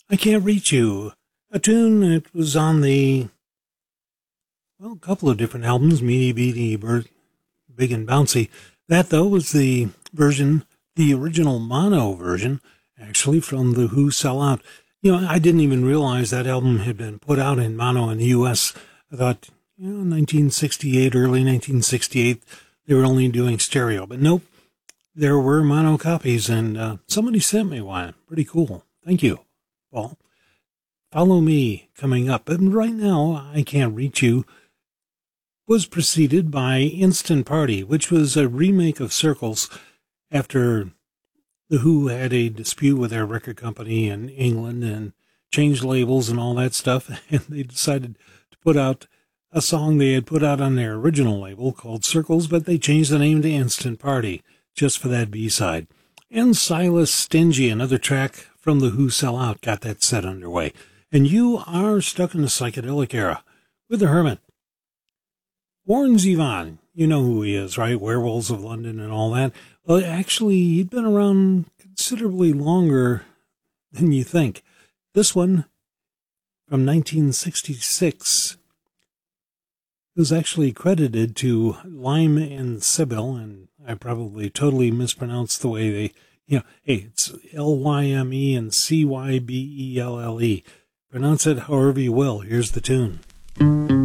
I Can't Reach You, a tune that was on a couple of different albums, Meaty Beaty, Big and Bouncy. That, though, was the version, the original mono version, actually, from The Who Sell Out. I didn't even realize that album had been put out in mono in the U.S. I thought, 1968, early 1968, they were only doing stereo. But nope, there were mono copies, and somebody sent me one. Pretty cool. Thank you, Paul. Follow Me coming up. And right now, I Can't Reach You was preceded by Instant Party, which was a remake of Circles after The Who had a dispute with their record company in England and changed labels and all that stuff, and they decided to put out a song they had put out on their original label called Circles, but they changed the name to Instant Party just for that B-side. And Silas Stingy, another track from The Who Sell Out, got that set underway. And you are stuck in the psychedelic era with the Hermit. Warren Zevon, you know who he is, right? Werewolves of London and all that. Well, actually, he'd been around considerably longer than you think. This one, from 1966, was actually credited to Lime and Sybil, and I probably totally mispronounced the way they, hey, it's Lyme and Cybelle. Pronounce it however you will. Here's the tune.